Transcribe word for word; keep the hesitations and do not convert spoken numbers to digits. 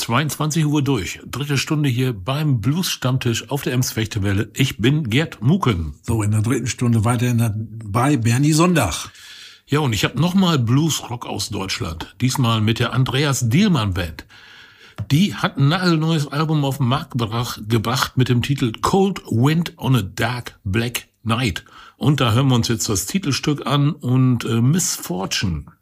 zweiundzwanzig Uhr durch. Dritte Stunde hier beim Blues-Stammtisch auf der Ems-Fechtewelle. Ich bin Gerd Muken. So, in der dritten Stunde weiterhin bei Bernie Sondach. Ja, und ich habe nochmal Blues-Rock aus Deutschland. Diesmal mit der Andreas Dielmann Band. Die hat ein nagelneues Album auf den Markt gebracht mit dem Titel Cold Wind on a Dark Black Night. Und da hören wir uns jetzt das Titelstück an und äh, Misfortune.